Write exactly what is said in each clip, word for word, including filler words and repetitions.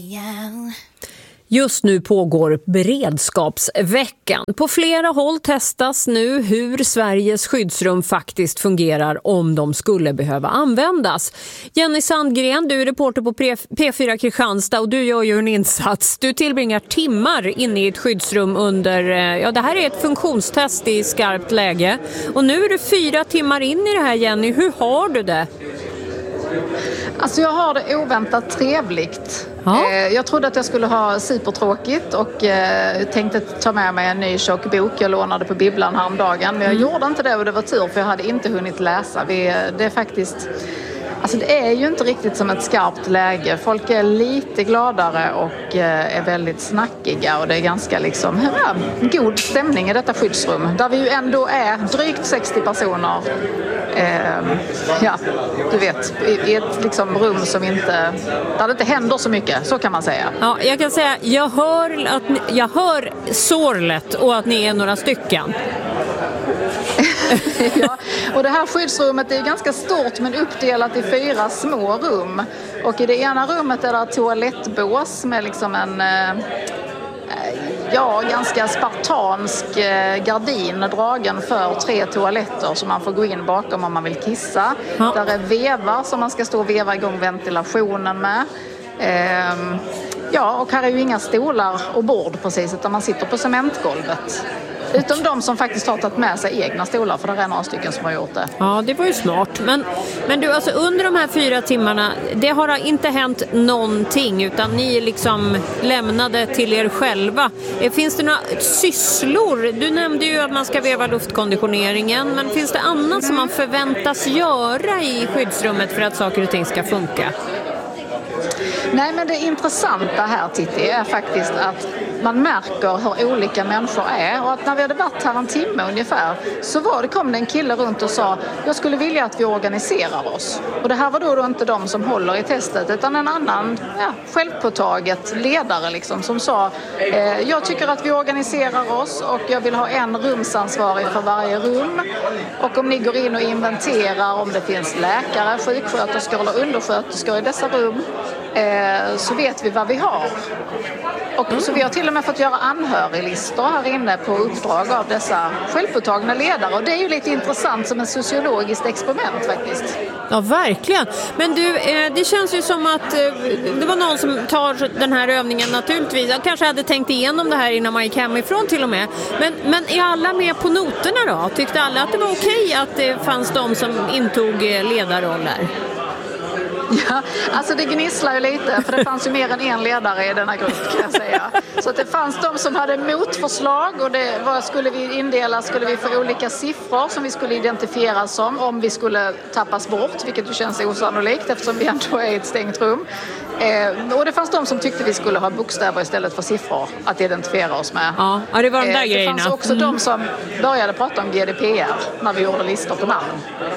Just nu pågår beredskapsveckan. På flera håll testas nu hur Sveriges skyddsrum faktiskt fungerar om de skulle behöva användas. Jenny Sandgren, du är reporter på P fyra Kristianstad och du gör ju en insats. Du tillbringar timmar inne i ett skyddsrum under, ja det här är ett funktionstest i skarpt läge. Och nu är du fyra timmar in i det här, Jenny. Hur har du det? Alltså jag har det oväntat trevligt. Ja. Jag trodde att jag skulle ha supertråkigt och eh, tänkte ta med mig en ny tjock bok. Jag lånade på bibblan häromdagen, men jag mm. gjorde inte det och det var tur för jag hade inte hunnit läsa. Vi, det är faktiskt... Alltså det är ju inte riktigt som ett skarpt läge. Folk är lite gladare och eh, är väldigt snackiga och det är ganska liksom ja, god stämning i detta skyddsrum. Där vi ju ändå är drygt sextio personer. Eh, ja, du vet, i, i ett liksom rum som inte, där det inte händer så mycket, så kan man säga. Ja, jag kan säga, jag hör, att ni, jag hör sorlet och att ni är några stycken. Ja, och det här skyddsrummet är ganska stort men uppdelat i fyra små rum. Och i det ena rummet är det toalettbås med liksom en ja, ganska spartansk gardin dragen för tre toaletter som man får gå in bakom om man vill kissa. Ja. Där är vevar som man ska stå och veva igång ventilationen med. Ehm, ja, och här är ju inga stolar och bord precis utan man sitter på cementgolvet. Utom de som faktiskt har tagit med sig egna stolar, för det är några stycken som har gjort det. Ja, det var ju smart. Men, men du, alltså under de här fyra timmarna, det har inte hänt någonting utan ni är liksom lämnade till er själva. Finns det några sysslor? Du nämnde ju att man ska veva luftkonditioneringen, men finns det annat som man förväntas göra i skyddsrummet för att saker och ting ska funka? Nej, men det intressanta här, Titti, är faktiskt att man märker hur olika människor är. Och att när vi hade varit här en timme ungefär så var det, kom det en kille runt och sa jag skulle vilja att vi organiserar oss. Och det här var då, då inte de som håller i testet utan en annan ja, självpåtaget ledare liksom, som sa eh, jag tycker att vi organiserar oss och jag vill ha en rumsansvarig för varje rum. Och om ni går in och inventerar om det finns läkare, sjuksköterskor eller undersköterskor i dessa rum eh, så vet vi vad vi har. Och så vi har till och med fått göra anhöriglistor här inne på uppdrag av dessa självpåtagna ledare. Och det är ju lite intressant som en sociologiskt experiment faktiskt. Ja, verkligen. Men du, det känns ju som att det var någon som tar den här övningen naturligtvis. Jag kanske hade tänkt igenom det här innan man gick hemifrån till och med. Men, men är alla med på noterna då? Tyckte alla att det var okej att det fanns de som intog ledarroller? Ja, alltså det gnisslar ju lite för det fanns ju mer än en ledare i denna grupp kan jag säga. Så att det fanns de som hade motförslag och det vad skulle vi indela, skulle vi få olika siffror som vi skulle identifiera som om vi skulle tappas bort, vilket ju känns osannolikt eftersom vi ändå är i ett stängt rum. Eh, och det fanns de som tyckte vi skulle ha bokstäver istället för siffror att identifiera oss med. Ja, ja det var de där eh, grejerna. Det fanns också mm. de som började prata om G D P R när vi gjorde listor på namn.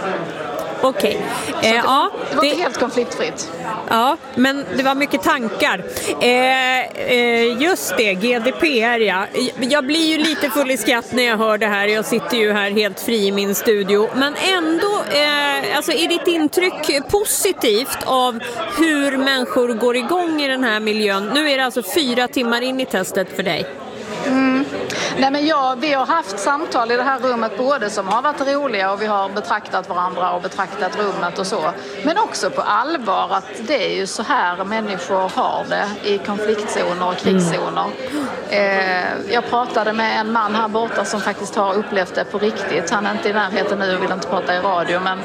Okej. Okay. Eh, ja, det var det... inte helt konfliktfritt. Ja, men det var mycket tankar. Eh, eh, just det, G D P R, ja. Jag blir ju lite full i skratt när jag hör det här. Jag sitter ju här helt fri i min studio. Men ändå, eh, alltså är ditt intryck positivt av hur människor går igång i den här miljön? Nu är det alltså fyra timmar in i testet för dig. Mm. Nej, men ja, vi har haft samtal i det här rummet både som har varit roliga och vi har betraktat varandra och betraktat rummet och så. Men också på allvar att det är ju så här människor har det i konfliktzoner och krigszoner. Mm. Eh, jag pratade med en man här borta som faktiskt har upplevt det på riktigt. Han är inte i närheten nu och vill inte prata i radio, men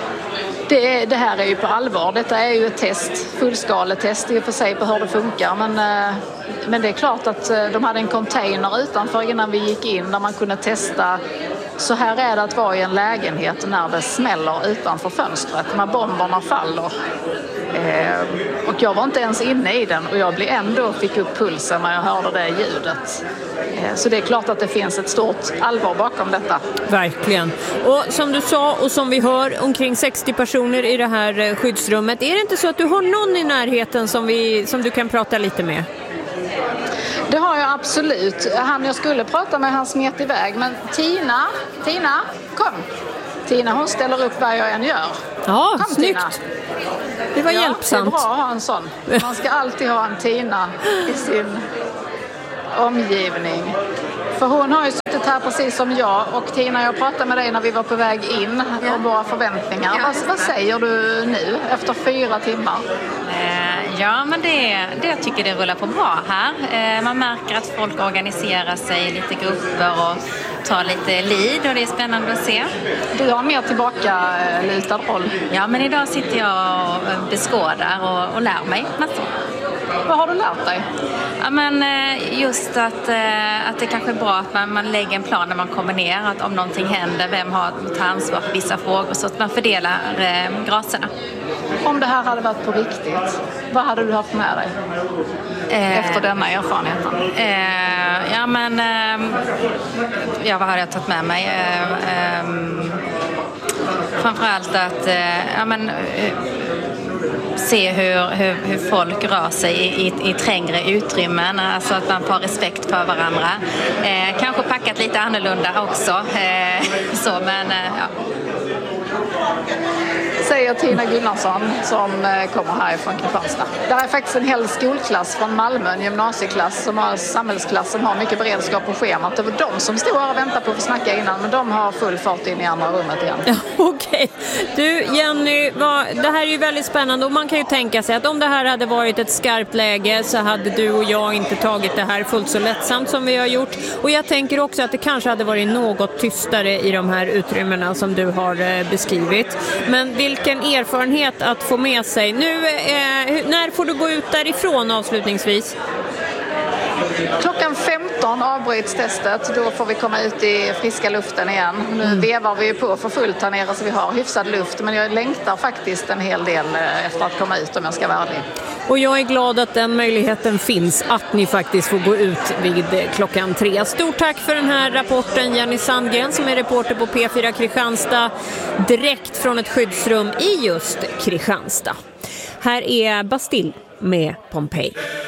Det, det här är ju på allvar. Detta är ju ett test, fullskaletest i och för sig på hur det funkar. Men, men det är klart att de hade en container utanför innan vi gick in där man kunde testa. Så här är det att vara i en lägenhet när det smäller utanför fönstret, när bomberna faller. Eh, och jag var inte ens inne i den och jag blev ändå fick upp pulsen när jag hörde det ljudet. Eh, så det är klart att det finns ett stort allvar bakom detta. Verkligen. Och som du sa och som vi hör, omkring sextio personer i det här skyddsrummet. Är det inte så att du har någon i närheten som, vi, som du kan prata lite med? Det har jag absolut. Han jag skulle prata med, han smet iväg. Men Tina, Tina, kom. Tina, hon ställer upp vad jag än gör. Ja, kom, snyggt. Tina. Det var ja, hjälpsamt. Det är bra att ha en sån. Man ska alltid ha en Tina i sin omgivning. För hon har ju suttit här precis som jag, och Tina, jag pratade med dig när vi var på väg in ja. om våra förväntningar. Ja, vad, vad säger du nu efter fyra timmar? Eh, ja, men det, det jag tycker det rullar på bra här. Eh, man märker att folk organiserar sig i lite grupper och tar lite lead, och det är spännande att se. Du har en mer tillbaka lutad roll. Ja, men idag sitter jag och beskådar och, och lär mig massor. Vad har du lärt dig? Ja, men just att, att det kanske är bra att man, man lägger en plan när man kommer ner. Att om någonting händer, vem har tar ansvar för vissa frågor, så att man fördelar eh, graserna. Om det här hade varit på riktigt, vad hade du haft med dig eh, efter denna erfarenheten? Eh, ja, men eh, ja, vad hade jag tagit med mig? Eh, eh, framförallt att eh, ja, men, eh, se hur, hur, hur folk rör sig i, i, i trängre utrymmen, alltså att man får respekt för varandra. Eh, kanske packat lite annorlunda också, eh, så, men eh, ja. Säger Tina Gunnarsson som kommer härifrån Kristianstad. Det är faktiskt en hel skolklass från Malmö, en gymnasieklass som har samhällsklass som har mycket beredskap på schemat. Det var de som stod här och väntade på att få snacka innan, men de har full fart in i andra rummet igen. Ja, okej. Du Jenny, vad, det här är ju väldigt spännande, och man kan ju tänka sig att om det här hade varit ett skarpt läge så hade du och jag inte tagit det här fullt så lättsamt som vi har gjort. Och jag tänker också att det kanske hade varit något tystare i de här utrymmena som du har beskrivit. Men vilken erfarenhet att få med sig. Nu, eh, när får du gå ut därifrån avslutningsvis? Klockan femton avbryts testet. Då får vi komma ut i friska luften igen. Nu mm. vevar vi på för fullt här nere så vi har hyfsad luft. Men jag längtar faktiskt en hel del efter att komma ut, om jag ska vara ärlig. Och jag är glad att den möjligheten finns, att ni faktiskt får gå ut vid klockan tre. Stort tack för den här rapporten, Jenny Sandgren, som är reporter på P fyra Kristianstad, direkt från ett skyddsrum i just Kristianstad. Här är Bastille med Pompeji.